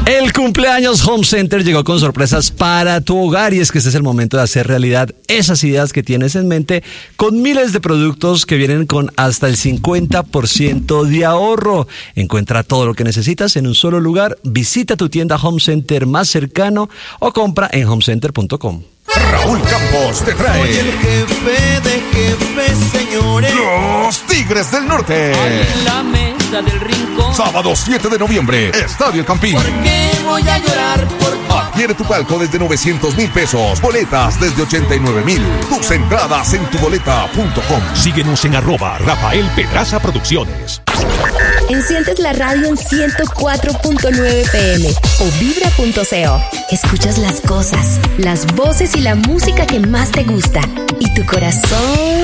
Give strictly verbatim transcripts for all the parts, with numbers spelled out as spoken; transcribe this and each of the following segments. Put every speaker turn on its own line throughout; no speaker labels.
El cumpleaños Home Center llegó con sorpresas para tu hogar y es que este es el momento de hacer realidad esas ideas que tienes en mente con miles de productos que vienen con hasta el cincuenta por ciento de ahorro. Encuentra todo lo que necesitas en un solo lugar, visita tu tienda Home Center más cercano o compra en home center punto com.
Raúl Campos te trae
Soy el jefe de jefes, señores.
Los Tigres del Norte.
En la mesa del rincón.
Sábado siete de noviembre, Estadio Campín.
¿Por qué voy a llorar por ti?
Adquiere tu palco desde novecientos mil pesos. Boletas desde ochenta y nueve mil. Tus entradas en tu boleta punto com.
Síguenos en arroba Rafael Pedraza Producciones.
Enciendes la radio en ciento cuatro punto nueve P M o vibra punto co. Escuchas las cosas, las voces y la música que más te gusta. Y tu corazón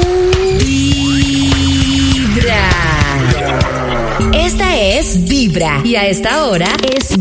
vibra. Esta es Vibra. Y a esta hora es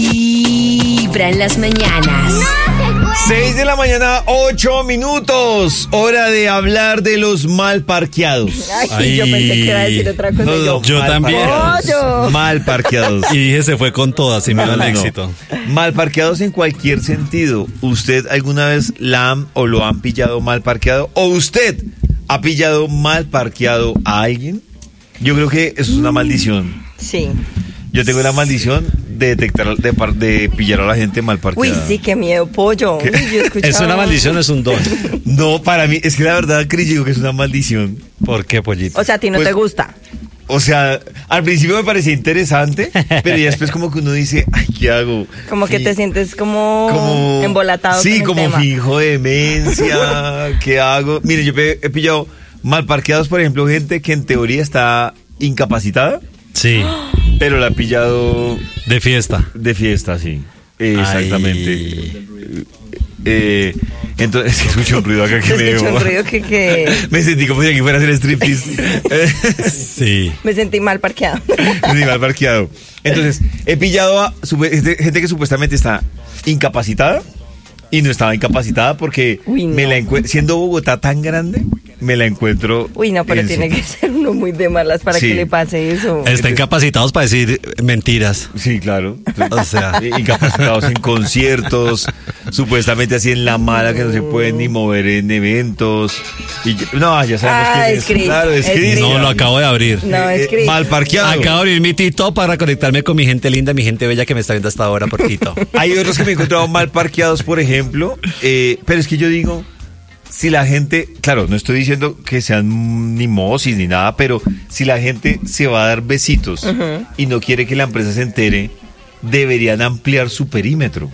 Vibra en las mañanas.
seis de la mañana, ocho minutos. Hora de hablar de los mal parqueados.
Ay,
Ay.
yo pensé que iba a decir otra cosa.
No, no,
Yo
mal
también.
parqueados. Mal parqueados.
Y dije, se fue con todas y me da el
No.
éxito.
Mal parqueados en cualquier sentido. ¿Usted alguna vez la han o lo han pillado mal parqueado? ¿O usted ha pillado mal parqueado a alguien? Yo creo que eso es una maldición.
Sí.
Yo tengo la maldición de detectar, de, par- de pillar a la gente mal parqueada.
Uy, sí, qué miedo, pollo. Uy, yo he escuchado-
¿Es una maldición o es un don?
No, para mí, es que la verdad, Cris, yo digo que es una maldición.
¿Por qué, pollito?
O sea, a ti no
Pues-
te gusta.
O sea, al principio me parecía interesante, pero ya después como que uno dice, ay, ¿qué hago?
Como que
Fi-
te sientes como,
como
embolatado
Sí,
con el
como
tema.
fijo de demencia, ¿qué hago? Mire, yo he, he pillado mal parqueados, por ejemplo, gente que en teoría está incapacitada,
Sí,
pero la ha pillado
de fiesta.
de fiesta, sí. Exactamente.
Ay.
Eh, entonces, escucho un ruido acá que
Se
me
escucha un
dejó-
ruido que, que
Me sentí como si aquí fuera a hacer striptease.
Sí.
me sentí mal parqueado.
Sí, mal parqueado. Entonces, he pillado a supe- gente gente que supuestamente está incapacitada y no estaba incapacitada porque
Uy, no.
me la encuentro, siendo Bogotá tan grande, me la encuentro.
Uy, no, pero
en
tiene
su-
que ser uno muy de malas para
Sí.
que le pase eso.
Están incapacitados para decir mentiras.
Sí, claro.
O sea.
Incapacitados en conciertos, supuestamente así en la mala que no se pueden ni mover en eventos. Y ya- no, ya sabemos
Ah,
quién
es Chris,
Claro, es
es
Chris.
Chris.
No, lo acabo de abrir.
No,
Eh,
es Chris.
mal parqueado.
Acabo de abrir mi Tito para conectarme con mi gente linda, mi gente bella que me está viendo hasta ahora por Tito.
Hay otros que me he encontrado mal parqueados, por ejemplo, eh, pero es que yo digo, si la gente, claro, no estoy diciendo que sean ni mosis ni nada, pero si la gente se va a dar besitos y no quiere que la empresa se entere, deberían ampliar su perímetro.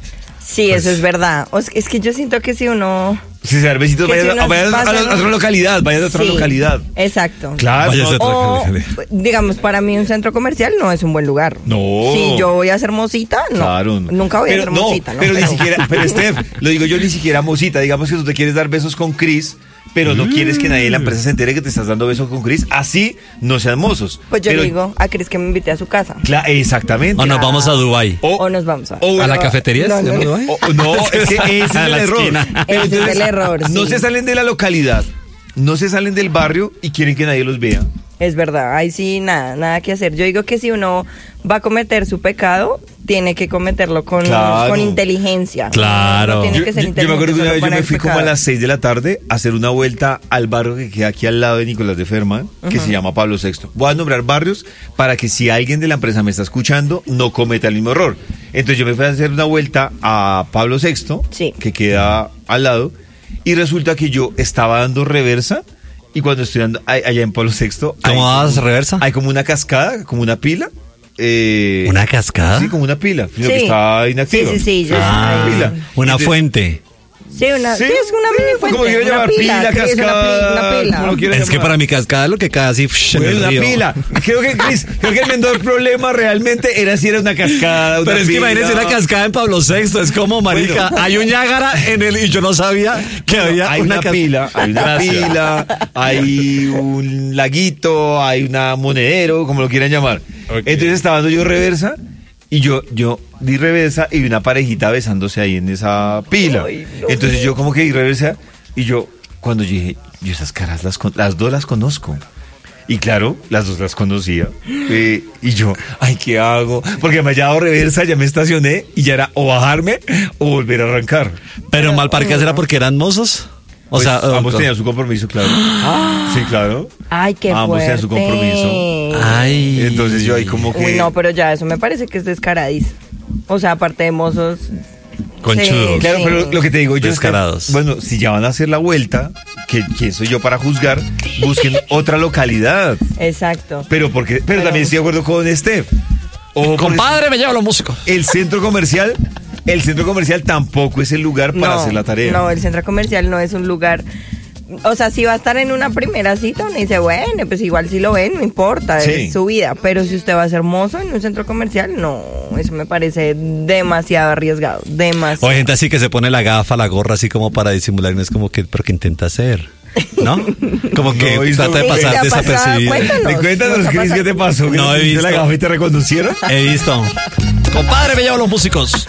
Sí, eso es verdad. O es, es que yo siento que si uno...
Si se dan besitos,
Que si
vayan, a-
unos
vayan a, a-
pasan-
a otra localidad, vayan a otra
Sí,
localidad.
Exacto.
Claro.
Váyase
no-
a otra
O,
localidad.
digamos, para mí un centro comercial no es un buen lugar.
No.
Si yo voy a ser mosita, no.
Claro.
Nunca voy
pero,
a ser
no,
mosita, ¿no?
Pero ni siquiera, pero Steph, lo digo yo ni siquiera mosita. Digamos que tú te quieres dar besos con Chris, pero no quieres que nadie en la empresa se entere que te estás dando besos con Chris. Así no sean mozos.
Pues yo
Pero-
le digo a Cris que me invite a su casa.
Cla- exactamente.
O nos vamos a Dubái.
O nos vamos a...
o-
¿A la cafetería?
No,
¿Se
no,
llama
no.
Dubái?
o- no, es que ese es
A
el
la
error.
esquina.
Pero
Ese es
entonces,
el error,
No
sí.
se salen de la localidad, no se salen del barrio y quieren que nadie los vea.
Es verdad, ahí sí, nada, nada que hacer. Yo digo que si uno va a cometer su pecado, tiene que cometerlo con,
Claro.
con inteligencia.
Claro.
No tiene
Yo,
que ser
yo- yo me
inteligente
acuerdo que una
solo
vez yo
para
me
el
fui como a
pecado.
las seis de la tarde a hacer una vuelta al barrio que queda aquí al lado de Nicolás de Ferman, que se llama Pablo sexto. Voy a nombrar barrios para que si alguien de la empresa me está escuchando, no cometa el mismo error. Entonces yo me fui a hacer una vuelta a Pablo sexto,
Sí.
que queda al lado, y resulta que yo estaba dando reversa, y cuando estoy dando a- allá en Pablo sexto... hay
¿Cómo das
como-
reversa?
Hay como una cascada, como una pila. eh,
¿Una cascada?
Sí, como una pila, sino
Sí.
que está inactiva.
Sí, sí, sí, yo
Ah,
sé.
Pila.
una
Entonces-
fuente.
Sí, una, sí,
Sí,
es una mini fuente.
como quiero
una
llamar, pila,
sí, es una
cascada,
pila, una pila.
como lo quiero
Es que
llamar.
para mi cascada es lo que cae así psh, en
Bueno,
el
una
río.
pila. Creo que, Chris, creo que el menor problema realmente era si era una cascada. Una
Pero es que
pila.
imagínense una cascada en Pablo sexto, es como, marica,
Bueno.
hay un Niágara en el y yo no sabía que había
Hay una,
cas-
pila, hay una
Gracias.
pila, hay un laguito, hay una monedero, como lo quieran llamar.
Ok.
Entonces estaba dando yo reversa y yo, yo di reversa y vi una parejita besándose ahí en esa pila.
Ay, no.
Entonces yo como que di reversa y yo, cuando yo dije, yo esas caras las, con- las dos las conozco. Y claro, las dos las conocía. Eh, y yo, ay, ¿qué hago? Porque me había dado reversa, ya me estacioné y ya era o bajarme o volver a arrancar.
Pero mal parqueadas era porque eran mozos. O
Pues,
sea,
ambos
uh,
tenían su compromiso, claro. Sí, claro.
Ay, qué
Ambos
fuerte.
tenían su compromiso.
Ay.
Entonces yo ahí como que...
Uy, no, pero ya eso me parece que es descaradísimo. O sea, aparte de mozos...
Conchudos.
Claro,
sí.
pero lo que te digo yo
Descarados.
es que, bueno, si ya van a hacer la vuelta, que quién soy yo para juzgar, busquen otra localidad.
Exacto.
Pero porque, pero,
Pero-
también estoy de acuerdo con Steph. O
Compadre, me lleva los músicos.
el centro comercial, el centro comercial tampoco es el lugar para
no,
hacer la tarea.
No, el centro comercial no es un lugar... O sea, si va a estar en una primera cita, uno dice, bueno, pues igual si lo ven, no importa,
Sí.
es su vida. Pero si usted va a ser mozo en un centro comercial, no, eso me parece demasiado arriesgado,
O hay
demasiado.
gente así que se pone la gafa, la gorra así como para disimular y no es como que, pero que intenta hacer, ¿no? Como que
No, y
trata de
eso-
Sí,
pasar
¿le ha pasado?
desapercibido.
Cuéntanos.
¿Me cuéntanos,
¿Nos ha
Cris,
pasado?
qué te pasó? ¿Que
No
te
he
pusiste la
visto.
gafa y te reconocieron?
He visto. Compadre, me lleva los músicos.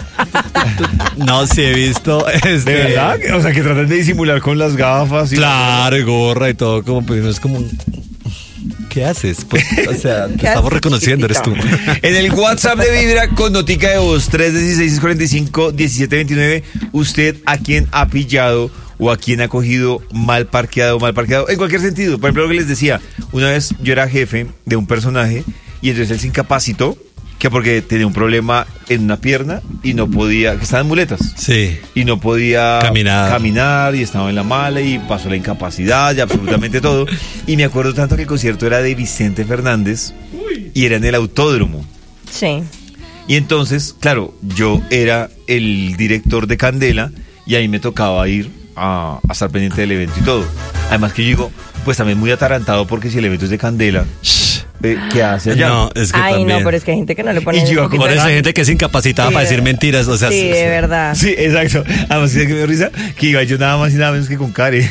No, sí he visto. Este,
¿De verdad? O sea, que tratan de disimular con las gafas. Y
Claro, y gorra y todo, como pues no es como un- ¿qué haces? Pues, o sea, te
¿Qué
estamos
haces,
reconociendo, eres tú.
chiquitito?
En el WhatsApp de Vibra con notica de voz tres uno seis, seis cuatro cinco, uno siete dos nueve, ¿usted a quién ha pillado o a quién ha cogido mal parqueado, mal parqueado? En cualquier sentido. Por ejemplo, lo que les decía, una vez yo era jefe de un personaje y entonces él se incapacitó, que porque tenía un problema en una pierna y no podía, que estaba en muletas.
Sí.
Y no podía
Caminar.
caminar y estaba en la mala y pasó la incapacidad y absolutamente todo. Y me acuerdo tanto que el concierto era de Vicente Fernández y era en el autódromo.
Sí.
Y entonces, claro, yo era el director de Candela y ahí me tocaba ir a, a estar pendiente del evento y todo. Además que yo digo, pues también muy atarantado porque si el evento es de Candela, eh, ¿qué hace allá?
No, es que
Ay,
también.
no, pero es que hay gente que no le pone
Y yo
ni un
iba
poquito
Por
de
eso hay
ganas.
gente que es incapacitada
Sí,
para decir
de-
mentiras, o sea,
Sí, de verdad.
Sí, exacto. Además, ¿sí que me dio risa? Que iba yo nada más y nada menos que con Karen.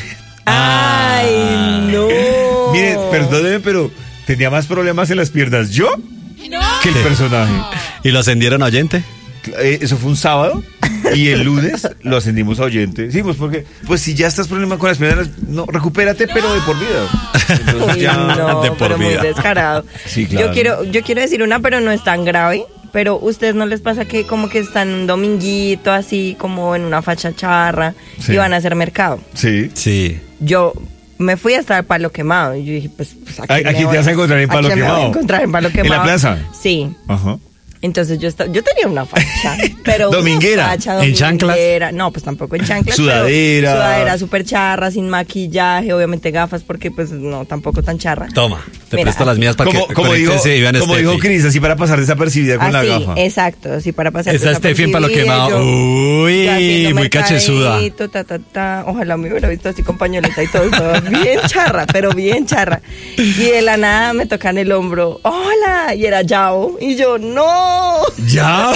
Ay, no.
Miren, perdónenme, pero tenía más problemas en las piernas yo que el personaje.
¿Y lo ascendieron a oyente?
Eh, eso fue un sábado y el lunes lo ascendimos a oyente. Sí, pues porque, pues si ya estás problemas con las piernas, no, recupérate, pero de por vida. Entonces
Uy,
ya,
no,
de por
pero muy
vida.
descarado.
Sí, claro.
Yo quiero, yo quiero decir una, pero no es tan grave. Pero ¿ustedes no les pasa que como que están un dominguito así como en una facha charra
Sí.
y van a hacer mercado?
Sí.
Sí.
Yo me fui hasta el Palo Quemado y yo dije, pues, pues aquí,
Aquí
me
te
voy-
vas a encontrar en Palo
aquí me voy a
Quemado.
encontrar en Palo
¿En la
Quemado.
plaza?
Sí.
Ajá.
Entonces yo estaba, yo tenía una facha, pero una
Dominguera.
facha
¿En chanclas?
dominguera. No, pues tampoco en chanclas.
Sudadera.
pero Sudadera súper charra, sin maquillaje, obviamente gafas, porque pues no, tampoco tan charra.
Toma, te
Mira,
presto las mías para
Como,
que
como dijo,
conéctense y vean
como
Steffi.
dijo Cris, así para pasar desapercibida con
Así,
la gafa.
exacto, así para pasar.
Esa Steffi en Palo
desapercibida,
Quemado.
yo-
Uy,
yo haciendo
muy cachezuda.
mercadito, ta, ta, ta. Ojalá me hubiera visto así con pañoleta y todo, estaba bien charra, pero bien charra. Y de la nada me tocan el hombro, hola, y era Yao, y yo, no.
Ya.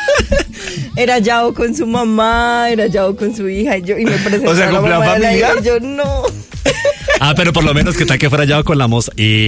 Era Yao con su mamá, era Yao con su hija, y yo, y me presentó
O sea,
a la
¿con plan
mamá de la
familiar?
hija, y yo, no.
Ah, pero por lo menos que tal que fuera ya con la moza. Y...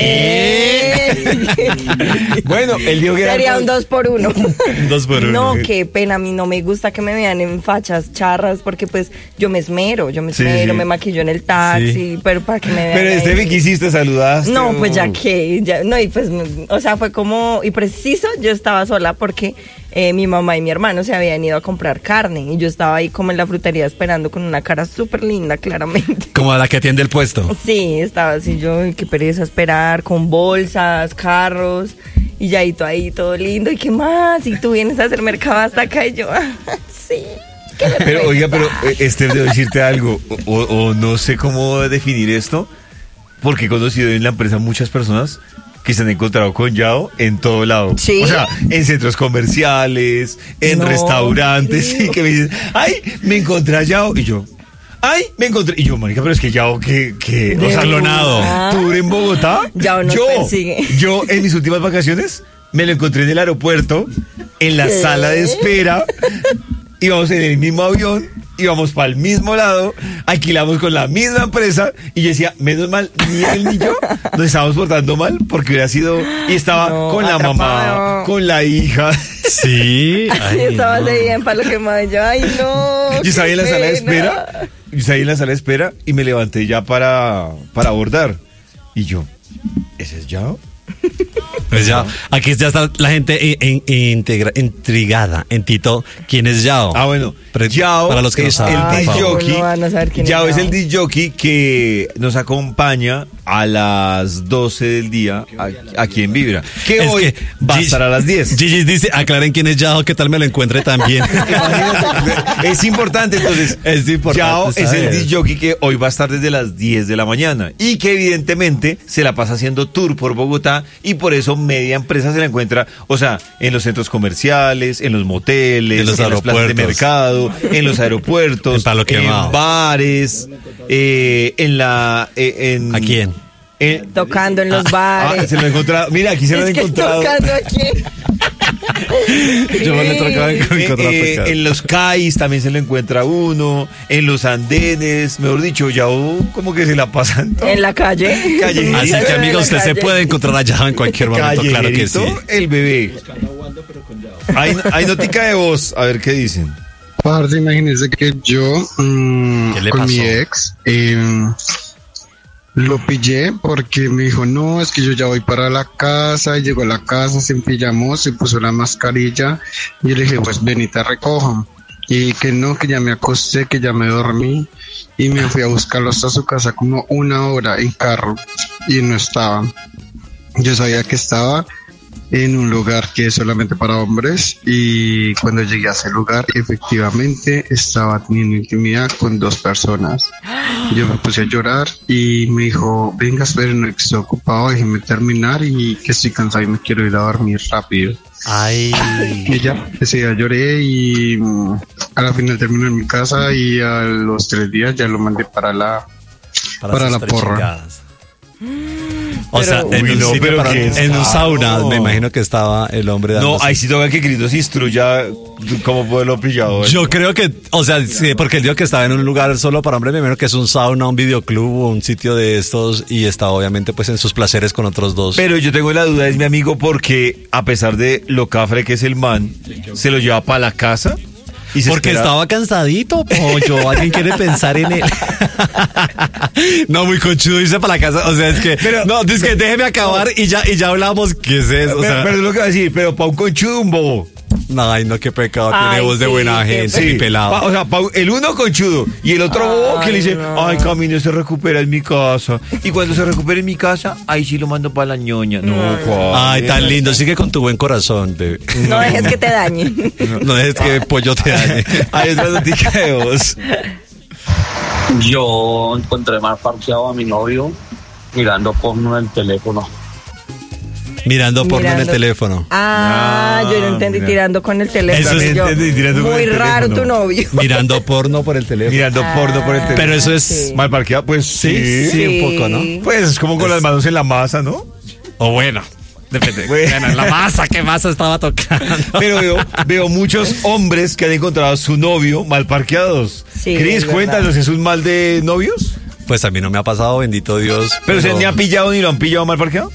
Bueno, él dijo que era...
Sería un dos por uno.
Dos por uno.
No, qué pena, a mí no me gusta que me vean en fachas charras, porque pues yo me esmero, yo me
Sí,
esmero,
sí.
me maquillo en el taxi,
Sí.
pero para que me vean
Pero
ahí.
Steffi, ¿qué hiciste? ¿Saludaste?
No,
o-
pues ya que, ya, no, y pues, o sea, fue como, y preciso, yo estaba sola porque eh, mi mamá y mi hermano se habían ido a comprar carne, y yo estaba ahí como en la frutería esperando con una cara súper linda, claramente.
Como la que atiende el puesto.
Sí, estaba así yo, "Ay, qué pereza esperar, con bolsas, carros, y ya ahí todo ahí, todo lindo, y qué más, y tú vienes a hacer mercado hasta acá, y yo, "Ah, sí, qué
Pero
vergüenza".
oiga, pero eh, Esther, debo decirte algo, o, o- o no sé cómo definir esto, porque he conocido en la empresa muchas personas que se han encontrado con Yao en todo lado.
¿Sí?
O sea, en centros comerciales, en
No,
restaurantes,
creo.
y que me dicen, ay, me encontré a Yao, y yo, ay, me encontré, y yo, marica, pero es que Yao, que, que,
De
o sea,
Clonado.
verdad.
¿tú en Bogotá?
Yao nos
yo,
persigue.
yo en mis últimas vacaciones me lo encontré en el aeropuerto, en la
¿Qué?
sala de espera, íbamos en el mismo avión, íbamos para el mismo lado, alquilamos con la misma empresa, y yo decía, menos mal, ni él ni yo nos estábamos portando mal, porque hubiera sido, y estaba
No,
con la mamá,
atrapado.
con la hija.
Sí.
Sí,
Ay,
estaba
no.
así en Palo Quemado, y yo, ay, no.
Yo estaba ahí en la
qué
sala de
pena.
espera, yo estaba ahí en la sala de espera, y me levanté ya para, para abordar, y yo, ¿Ese es Yao?
Pues ya, aquí ya está la gente in- in- integra- intrigada en Tito. ¿Quién es Yao?
Ah, bueno.
Pre-
Yao
para los que no
es
saben,
el
por
disc
favor.
jockey.
No van a saber quién es
Yao es
Yao.
el disc jockey que nos acompaña a las doce del día a- aquí en Vibra. Que
Es
hoy
que
va a
Gigi-
estar a las diez.
Gigi dice, aclaren quién es Yao, qué tal me lo encuentre también.
Imagínate, es importante, entonces.
Es importante
Yao es el
saber.
disc jockey que hoy va a estar desde las diez de la mañana y que evidentemente se la pasa haciendo tour por Bogotá y por eso media empresa se la encuentra, o sea, en los centros comerciales, en los moteles,
En los
las plazas de
aeropuertos.
mercado, en los aeropuertos,
En Palo Quemado.
en bares, eh, en la... eh, en,
¿A quién?
en-
Tocando en los
Ah,
bares.
se lo he encontrado. Mira, aquí se lo he
Es que
encontrado.
tocando aquí.
Yo me lo he tocado en-
Eh,
encontrar
eh,
tocado.
en los C A Is también se lo encuentra uno, en los andenes, mejor dicho, ya como que se la pasan todo.
En la calle.
Callejerito.
Así que amigos, usted se puede encontrar a Yao en cualquier momento, claro que sí.
Callejerito, el bebé. Hay, hay notica de voz, a ver qué dicen.
Parce, imagínense que yo mm,
¿Qué le
con
pasó?
mi ex eh, lo pillé porque me dijo, no, es que yo ya voy para la casa. Y llegó a la casa, se empillamó, se puso la mascarilla. Y yo le dije, pues ven y te recojo. Y que no, que ya me acosté, que ya me dormí. Y me fui a buscarlo hasta su casa como una hora en carro. Y no estaba. Yo sabía que estaba en un lugar que es solamente para hombres y cuando llegué a ese lugar efectivamente estaba teniendo intimidad con dos personas. Yo me puse a llorar y me dijo, venga, esperen, no, que estoy ocupado, déjeme terminar y que estoy cansado y me quiero ir a dormir rápido.
Ay.
Y ya, ese día lloré y mm, a la final terminó en mi casa y a los tres días ya lo mandé para la para
sus
la porra.
chingadas. O
Pero-
sea, en,
Uy,
un,
no,
sitio
pero
para-
qué
en un sauna,
descaro.
me imagino que estaba el hombre dando.
No, ahí sí toca que Cristo se instruya cómo poderlo pillado.
Yo creo que, o sea, sí, porque él dijo que estaba en un lugar solo para hombres, me imagino que es un sauna, un videoclub o un sitio de estos y estaba obviamente pues en sus placeres con otros dos.
Pero yo tengo la duda, es mi amigo, porque a pesar de lo cafre que es el man, se lo lleva para la casa. Y se
Porque
espera-
estaba cansadito, pollo. Alguien quiere pensar en él. No, muy conchudo irse para la casa. O sea, es que.
Pero-
no, es que déjeme acabar y ya, y ya hablamos. ¿Qué es eso? O
Pero,
sea,
pero es lo que va a decir, pero para un conchudo, un bobo.
no, ay, no, qué pecado.
Ay,
Tiene voz de
sí,
buena
qué
gente,
pe-
mi pelado.
Pa- o sea, pa- el uno conchudo y el otro bobo que le dice,
no.
ay, Camino se recupera en mi casa. Y cuando se recupere en mi casa, ahí sí lo mando para la ñoña. No, ¿cuál?
Ay, tan lindo. Sigue con tu buen corazón, bebé.
No dejes que te dañen.
No dejes que pollo te dañe.
Hay otra noticia de voz.
Yo encontré mal parqueado a mi novio mirando porno en el teléfono.
Mirando porno en el
Mirando.
teléfono.
Ah,
Ah,
yo no entendí
mira.
tirando con el teléfono.
Eso es-
Yo,
entendí tirando con
muy
el
raro
teléfono.
tu novio.
Mirando porno por el teléfono.
Mirando porno por el teléfono.
Pero eso es
Sí.
Mal parqueado, pues sí.
Sí, un poco, ¿no?
Pues es como con las manos en la masa, ¿no?
O bueno, depende.
Bueno.
Bueno, la masa, ¿qué masa estaba tocando?
Pero veo, veo muchos hombres que han encontrado a su novio mal parqueados.
Sí,
Cris,
es verdad.
cuéntanos, ¿es un mal de novios?
Pues a mí no me ha pasado, bendito Dios.
¿Pero usted ni ha pillado ni lo han pillado mal parqueado?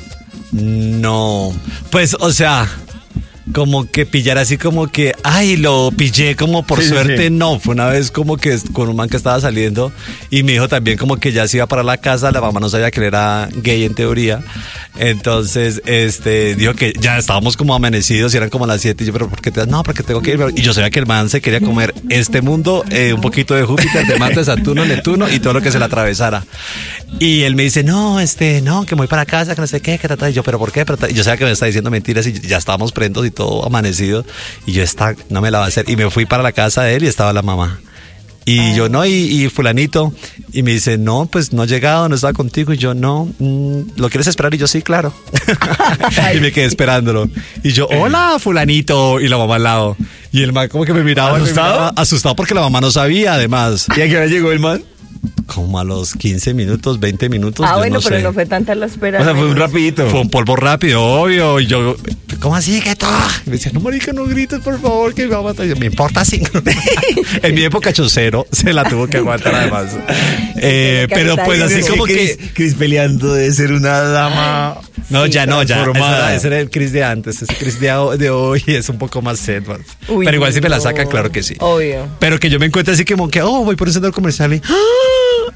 No, pues, o sea, como que pillar así como que, ay, lo pillé como por
Sí, sí,
suerte,
sí.
no, fue una vez como que es- con un man que estaba saliendo y me dijo también como que ya se iba para la casa, la mamá no sabía que él era gay en teoría, entonces, este, dijo que ya estábamos como amanecidos y eran como las siete y yo, pero ¿por qué te No, porque tengo que ir, y yo sabía que el man se quería comer este mundo, eh, un poquito de Júpiter, de Marte, Saturno, Neptuno y todo lo que se le atravesara. Y él me dice, no, este, no, que me voy para casa, que no sé qué, que trata. Y yo, pero ¿por qué? Pero ta- y yo sabía que me está diciendo mentiras y ya estábamos prendos y todo amanecido. Y yo, esta, no me la va a hacer. Y me fui para la casa de él y estaba la mamá. Y yo, no, y, y fulanito. Y me dice, no, pues no ha llegado, no estaba contigo. Y yo, no, mm, ¿lo quieres esperar? Y yo, sí, claro. Y me quedé esperándolo. Y yo, hola, fulanito. Y la mamá al lado. Y el man como que me miraba. me
¿Asustado?
miraba, asustado porque la mamá no sabía, además.
¿Y a qué hora llegó el man?
Como a los quince minutos, veinte minutos.
Ah,
yo
bueno,
no
pero
sé.
no fue tanta la espera.
O sea, fue un rapidito.
Fue un polvo rápido, obvio. Y yo, ¿cómo así que todo? Y me decía, no, marica, no grites, por favor, que me va a matar. Y yo, me importa cinco. En mi época chocero se la tuvo que aguantar además. Eh, pero pues así como
Cris,
que...
Cris peleando de ser una dama.
No, ya no, ya.
transformada.
Ese era, ese era el Chris de antes. Ese Chris de, ho- de hoy es un poco más set. man.
Uy,
Pero igual si me la
no.
sacan, claro que sí.
Obvio.
Pero que yo me encuentre así como que, oh, voy por un centro comercial y... ¡ah!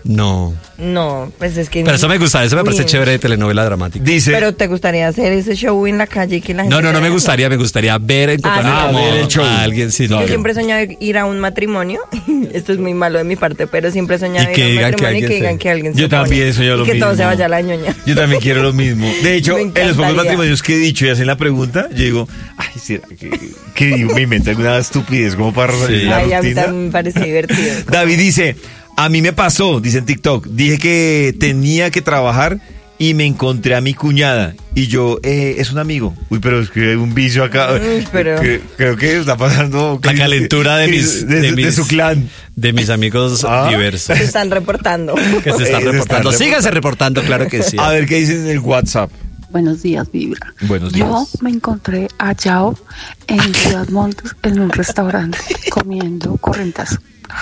No.
No, pues es que...
Pero eso me gusta, eso me parece
Uy,
chévere de telenovela dramática.
Dice,
Pero ¿te gustaría hacer ese show en la calle y que la gente...
No, no, no
te
me
vea?
gustaría, me gustaría ver, encontrarme
Ah,
como
ver el show.
a alguien, sí, no.
Yo siempre he soñado ir a un matrimonio. Esto es muy malo de mi parte, pero siempre he soñado
Y que
ir a un
digan que
matrimonio y
alguien
que digan
se-
que alguien
Yo
se
también he
opone.
soñado lo
Y que todo se
mismo.
vaya a la ñoña.
yo también quiero lo mismo. De hecho,
Me
en los pocos
encantaría.
matrimonios que he dicho y hacen la pregunta, yo digo, ay, ¿será que, que digo, me invento alguna estupidez como para resolver la
Ay, a mí
rutina?
también me parece divertido.
David dice, a mí me pasó, dice en TikTok, dije que tenía que trabajar y me encontré a mi cuñada y yo, eh, es un amigo. Uy, pero es que hay un vicio acá.
Uy, pero-
Que- creo que está pasando...
La calentura de
que-
mis,
de,
de
de
mis-
su clan.
de mis amigos
Ah.
diversos
Se están reportando.
que se están
Eh, se están
reportando.
reportando.
Síganse reportando, claro que sí.
A ver qué dicen en el WhatsApp.
Buenos días, Vibra.
Buenos
Yo
días.
me encontré a Yao en Ciudad Montes en un restaurante comiendo correntas.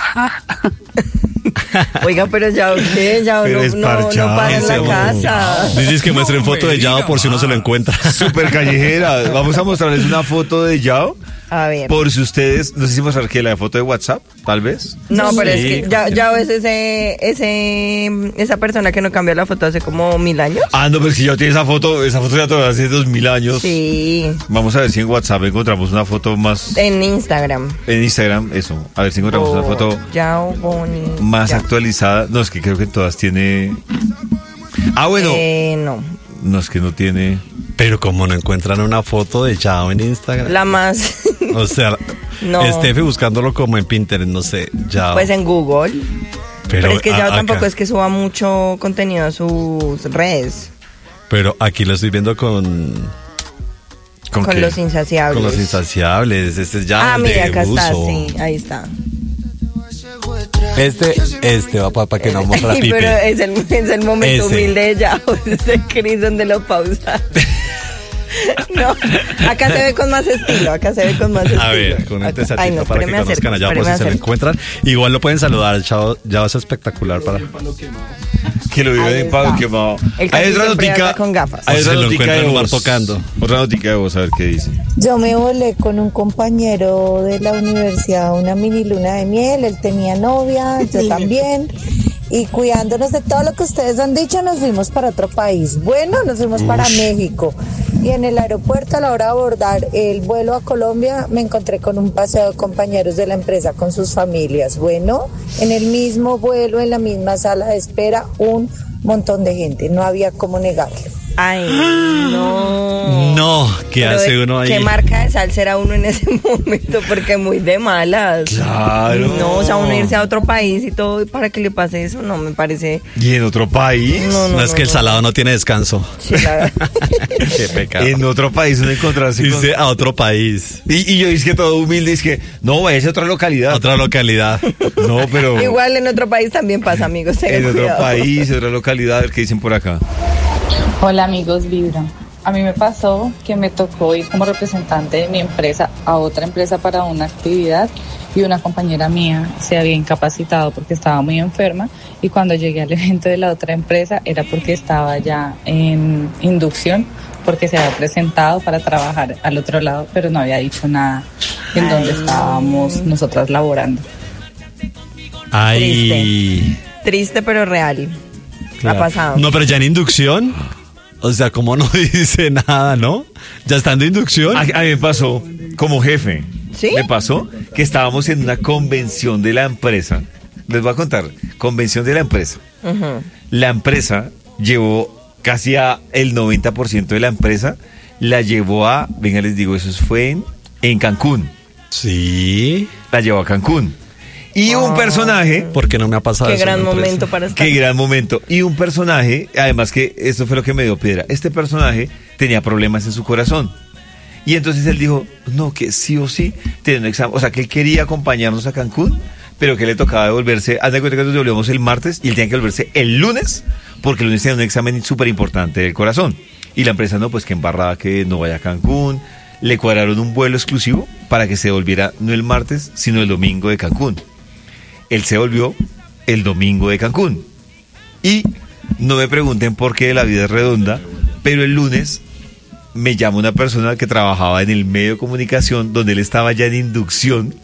Oiga, pero ya usted, ya
Pero
no,
es
no, no
parchado.
para en
Ese
la casa.
Dices que muestren foto de Yao por si uno se lo encuentra.
Súper callejera. Vamos a mostrarles una foto de Yao.
A ver.
Por si ustedes, no sé si mostrar que la foto de WhatsApp, tal vez.
No, pero
Sí,
es que ya, ya es ese, ese, esa persona que no cambió la foto hace como mil años.
Ah, no, pero es que yo tiene esa foto, esa foto ya todavía hace dos mil años.
Sí,
Vamos a ver si en WhatsApp encontramos una foto más.
en Instagram.
En Instagram, eso. A ver si encontramos una foto
Yao Boni.
más
Yao.
actualizada. No, es que creo que en todas tiene. Ah, bueno.
Eh, no.
No, es que no tiene.
Pero como no encuentran una foto de Yao en Instagram.
La más.
O sea,
No.
Estefe buscándolo como en Pinterest, no sé, Yao.
Pues en Google. Pero, es que
a-
Yao
acá-
tampoco es que suba mucho contenido a sus redes.
Pero aquí lo estoy viendo con...
¿Con,
Con
qué?
los insaciables.
Con los insaciables. Este es Yao
Ah,
el
mira,
de
acá está,
buzo.
sí, ahí está.
Este, este va para que no vamos a la
Ay,
pipe.
pero es el, es el momento
Ese.
humilde de Yao, ese Cris donde lo pausa. No, acá se ve con más estilo, acá se ve con más estilo.
A ver, con este
Acá-
satito
Ay, no,
para que
espéreme
conozcan
acerco,
a Yao por
espéreme
si se lo
acerco.
encuentran. Igual lo pueden saludar, Yao, Yao es espectacular para...
Que lo vio
Ahí
en Pablo
está.
quemado.
El casi
Hay otra
siempre
notica.
anda con gafas.
Hay
O
otra
se lo
notica
encuentra
de
en un bar
voz.
tocando.
Otra notica de voz, a ver qué dice.
Yo me volé con un compañero de la universidad a una mini luna de miel, él tenía novia, yo también, y cuidándonos de todo lo que ustedes han dicho, nos fuimos para otro país. Bueno, nos fuimos para México, y en el aeropuerto a la hora de abordar el vuelo a Colombia me encontré con un paseo de compañeros de la empresa con sus familias. Bueno, en el mismo vuelo, en la misma sala de espera, un montón de gente, no había cómo negarlo.
Ay, no.
No, ¿qué
Pero
hace
de-
uno ahí?
¿Qué marca de sal será uno en ese momento? Porque muy de malas.
Claro.
No, o sea, uno irse a otro país y todo para que le pase eso, no me parece.
¿Y en otro país?
No,
No,
no,
es que el
no.
salado no tiene descanso.
Sí, la verdad.
Qué pecado.
En otro país uno encontrarse con...
Irse a otro país,
Y, y yo dije todo humilde, dije que no, vaya a otra localidad.
otra localidad.
No, pero
Igual en otro país también pasa, amigos. tengan
en otro
cuidado.
país, en otra localidad, a ver qué dicen por acá.
Hola amigos Vibra. A mí me pasó que me tocó ir como representante de mi empresa a otra empresa para una actividad y una compañera mía se había incapacitado porque estaba muy enferma y cuando llegué al evento de la otra empresa era porque estaba ya en inducción porque se había presentado para trabajar al otro lado pero no había dicho nada en donde estábamos nosotras laborando.
Ay.
Triste pero real.
Claro.
Ha pasado.
No, pero ya en inducción. O sea, como no dice nada, ¿no? Ya estando inducción.
A, a mí me pasó como jefe.
¿Sí?
Me pasó que estábamos en una convención de la empresa. Les voy a contar, convención de la empresa.
Ujú.
La empresa llevó casi a el noventa por ciento de la empresa, la llevó a, venga les digo, eso fue en, en Cancún.
Sí.
La llevó a Cancún. Y un personaje,
Porque no me ha pasado
Qué
eso en
gran
la empresa.
momento para estar.
qué gran momento, y un personaje, además que esto fue lo que me dio piedra, este personaje tenía problemas en su corazón. Y entonces él dijo, no, que sí o sí, tiene un examen, o sea, que él quería acompañarnos a Cancún, pero que le tocaba devolverse, haz de cuenta que nos devolvemos el martes y él tenía que devolverse el lunes, porque el lunes tenía un examen súper importante del corazón. Y la empresa, no, pues que embarrada que no vaya a Cancún, le cuadraron un vuelo exclusivo para que se devolviera no el martes, sino el domingo de Cancún. Él se volvió el domingo de Cancún. Y no me pregunten por qué la vida es redonda, pero el lunes me llama una persona que trabajaba en el medio de comunicación, donde él estaba ya en inducción,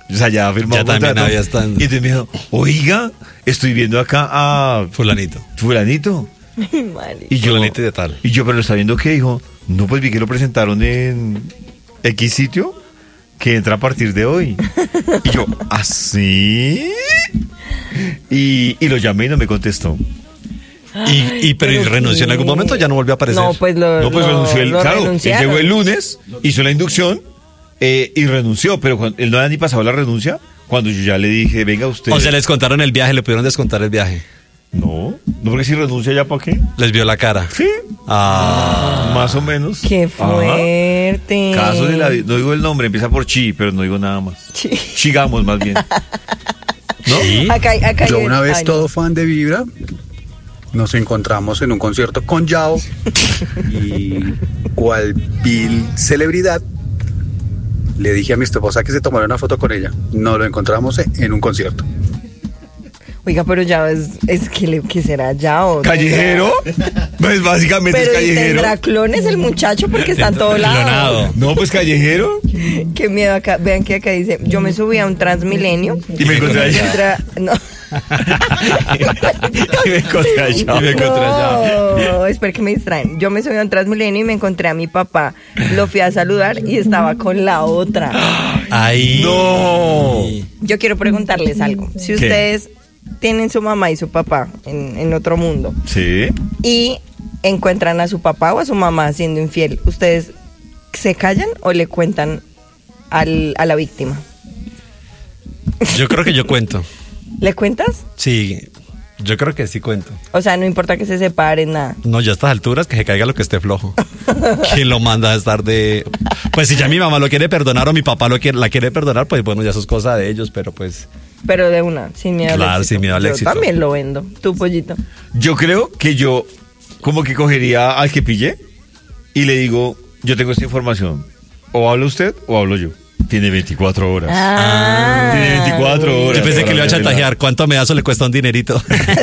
O sea, ya firmó
Ya
un
también
contrato.
había estado.
Y entonces me dijo, oiga, estoy viendo acá a
Fulanito.
fulanito. Y yo,
Fulanito de tal.
y yo, pero lo está viendo que dijo, no, pues vi que lo presentaron en X sitio, que entra a partir de hoy. Y yo, ¿así? Y, y lo llamé y no me contestó.
Y, y pero,
Pero
¿y renunció en algún
qué.
momento? Ya no volvió a aparecer.
No, pues lo,
No, pues
lo-
renunció el,
lo
claro, él
renunciaron.
llegó el lunes, hizo la inducción eh, y renunció, pero cuando, él no había ni pasado la renuncia, cuando yo ya le dije, venga usted.
O sea, les contaron el viaje, le pudieron descontar el viaje.
No, no, porque si renuncia ya, ¿para qué?
Les vio la cara.
Sí,
Ah.
más o menos.
Qué
Ajá.
fuerte.
Casos de la vida, no digo el nombre, empieza por Chi, pero no digo nada más.
Sí.
Chigamos más bien. ¿No?
Acá, hay- acá hay-
Yo una vez
ay, no.
todo fan de Vibra, nos encontramos en un concierto con Yao y cual vil celebridad le dije a mi esposa que se tomara una foto con ella. Nos lo encontramos en un concierto.
Oiga, pero ya es, es que, le, que será ya o
¿Callejero? Pues básicamente
Pero
es
¿y
callejero.
tendrá clones el muchacho porque está en todo lado.
Clonado.
No, pues callejero.
Qué miedo acá. Vean que acá dice, yo me subí a un Transmilenio.
Y me encontré allá.
Entra- no.
Y me encontré allá.
Y me encontré allá.
No, espera que me distraen. Yo me subí a un Transmilenio y me encontré a mi papá. Lo fui a saludar y estaba con la otra.
Ahí.
No.
Yo quiero preguntarles algo. Si
¿Qué?
ustedes tienen su mamá y su papá en, en otro mundo
Sí.
y encuentran a su papá o a su mamá siendo infiel, ¿ustedes se callan o le cuentan al, a la víctima?
Yo creo que yo cuento.
¿Le cuentas?
Sí, yo creo que sí cuento.
O sea, no importa que se separen, nada.
No, ya a estas alturas que se caiga lo que esté flojo. ¿Quién lo manda a estar de...? Pues si ya mi mamá lo quiere perdonar o mi papá lo quiere, la quiere perdonar, pues bueno, ya eso es cosa de ellos, pero pues...
Pero de una, sin miedo al
Claro,
éxito.
sin miedo al
Yo
éxito.
también lo vendo. Tu pollito.
Yo creo que yo como que cogería al que pillé y le digo, yo tengo esta información. O habla usted o hablo yo. Tiene veinticuatro horas.
Ah.
Tiene veinticuatro horas.
Yo pensé que le iba a
para
chantajear. ¿Cuánto me da? Eso le cuesta un dinerito.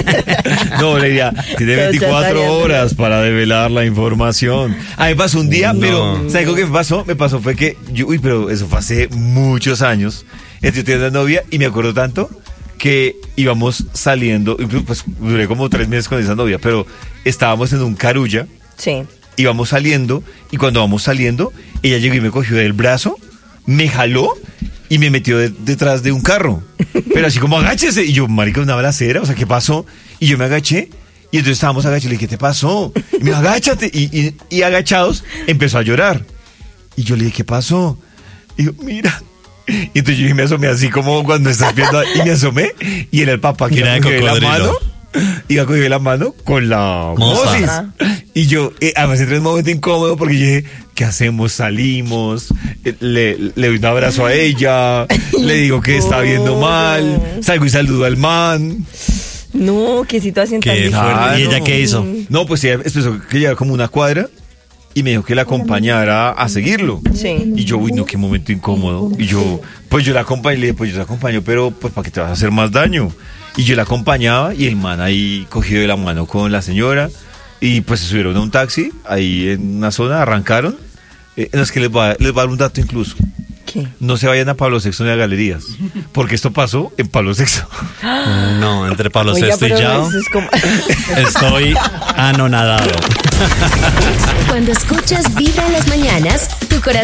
No, le diría, tiene
Pero
veinticuatro
chantajeando.
horas para develar la información. A mí me pasó un día,
No.
pero ¿sabes lo que me pasó? Me pasó fue que, yo, uy, pero eso fue hace muchos años. Entonces yo tenía una novia y me acuerdo tanto que íbamos saliendo, incluso, pues duré como tres meses con esa novia, pero estábamos en un carulla,
Sí.
íbamos saliendo y cuando vamos saliendo, ella llegó y me cogió del brazo, me jaló y me metió de- detrás de un carro. Pero así como agáchese. Y yo, marica, una balacera, o sea, ¿qué pasó? Y yo me agaché y entonces estábamos agachados. Le dije, ¿qué te pasó? Y me dijo, agáchate. Y, y, y agachados empezó a llorar. Y yo le dije, ¿qué pasó? Y yo, mira. Y entonces yo me asomé así como cuando estás viendo, y me asomé y era el papá que
Mira
iba a
de
coger la
cocodrilo.
mano. Iba a coger la mano con la
Moza.
Mosis.
Ajá.
Y yo, eh, además entré en un momento incómodo porque yo dije, ¿qué hacemos? Salimos, eh, le, le doy un abrazo a ella, le digo que está viendo mal, salgo y saludo al man.
No, qué situación tan
Qué
difícil.
fuerte. ¿Y ella qué hizo?
No, pues ella empezó que llegara como una cuadra y me dijo que la acompañara a seguirlo.
Sí.
Y yo, uy, no, qué momento incómodo. Y yo, pues yo la acompañé, le dije, pues yo te acompaño, pero pues para que te vas a hacer más daño. Y yo la acompañaba y el man ahí cogió de la mano con la señora y pues se subieron a un taxi ahí en una zona, arrancaron. Eh, no, es que les va, les va a dar un dato incluso.
¿Qué?
No se vayan a Pablo sexto ni a galerías, porque esto pasó en Pablo sexto.
No, entre Pablo
Oiga,
Sexto y
pero
Yao,
eso es como...
estoy anonadado.
Cuando escuchas Vibra en las mañanas, tu corazón